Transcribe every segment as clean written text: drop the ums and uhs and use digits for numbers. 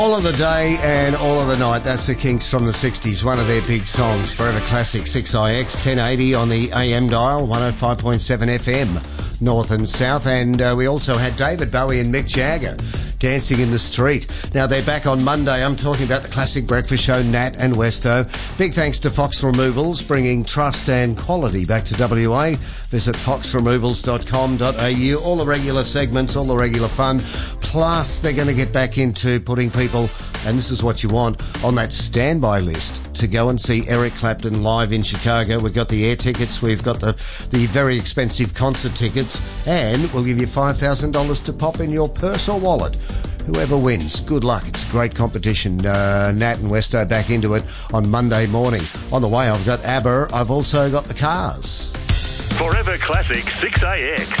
All of the day and all of the night. That's the Kinks from the 60s. One of their big songs. Forever Classic 6IX 1080 on the AM dial, 105.7 FM, north and south. And we also had David Bowie and Mick Jagger dancing in the street. Now, they're back on Monday. I'm talking about the Classic Breakfast Show, Nat and Westo. Big thanks to Fox Removals, bringing trust and quality back to WA. Visit foxremovals.com.au. All the regular segments, all the regular fun. Plus, they're going to get back into putting people, and this is what you want, on that standby list to go and see Eric Clapton live in Chicago. We've got the air tickets, we've got the very expensive concert tickets, and we'll give you $5,000 to pop in your purse or wallet. Whoever wins, good luck. It's a great competition. Nat and Westo back into it on Monday morning. On the way, I've got ABBA. I've also got the Cars. Forever Classic 6AX.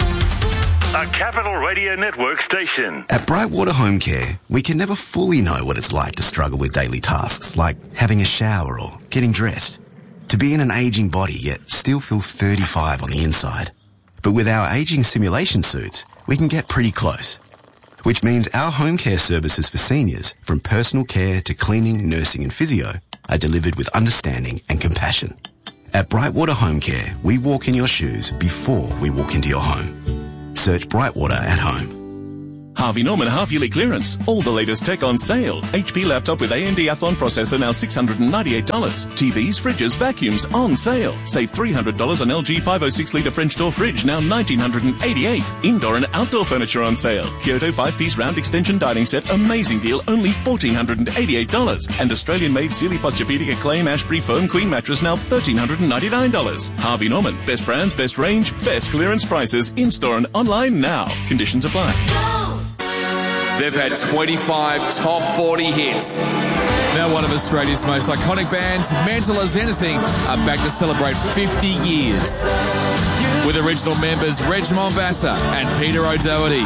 A Capital Radio Network station. At Brightwater Home Care, we can never fully know what it's like to struggle with daily tasks like having a shower or getting dressed. To be in an aging body yet still feel 35 on the inside. But with our aging simulation suits, we can get pretty close. Which means our home care services for seniors, from personal care to cleaning, nursing and physio, are delivered with understanding and compassion. At Brightwater Home Care, we walk in your shoes before we walk into your home. Search Brightwater at home. Harvey Norman half-yearly clearance. All the latest tech on sale. HP laptop with AMD Athlon processor now $698. TVs, fridges, vacuums on sale. Save $300 on LG 506-litre French door fridge, now $1,988. Indoor and outdoor furniture on sale. Kyoto 5-piece round extension dining set, amazing deal, only $1,488. And Australian-made Sealy Posturepedic Acclaim Ashbury foam queen mattress, now $1,399. Harvey Norman. Best brands, best range, best clearance prices. In-store and online now. Conditions apply. They've had 25 top 40 hits. Now one of Australia's most iconic bands, Mental as Anything, are back to celebrate 50 years. With original members Reg Mombassa and Peter O'Doherty.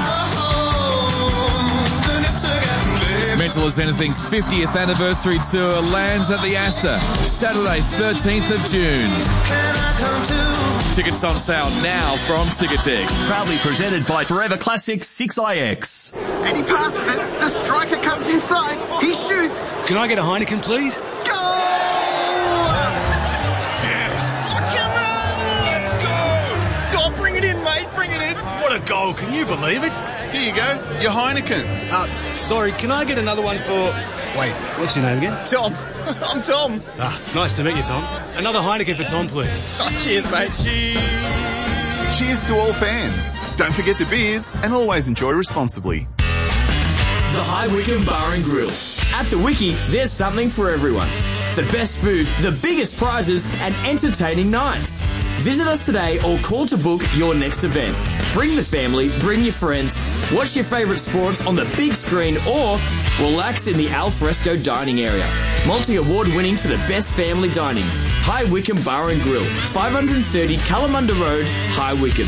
Mental as Anything's 50th anniversary tour lands at the Astor, Saturday 13th of June. Tickets on sale now from Ticketek. Proudly presented by Forever Classic 6IX. And he passes it. The striker comes inside. He shoots. Can I get a Heineken, please? Go! Yes! Come on! Let's go! Oh, bring it in, mate. Bring it in. What a goal. Can you believe it? Here you go. Your Heineken. Sorry, can I get another one for... Wait, what's your name again? Tom. I'm Tom. Nice to meet you, Tom. Another Heineken for Tom, please. Oh, cheers, mate. Cheers to all fans. Don't forget the beers and always enjoy responsibly. The High Wycombe Bar and Grill. At the Wiki, there's something for everyone. The best food, the biggest prizes, and entertaining nights. Visit us today or call to book your next event. Bring the family, bring your friends, watch your favourite sports on the big screen or relax in the al fresco dining area. Multi-award winning for the best family dining. High Wycombe Bar and Grill, 530 Kalamunda Road, High Wycombe.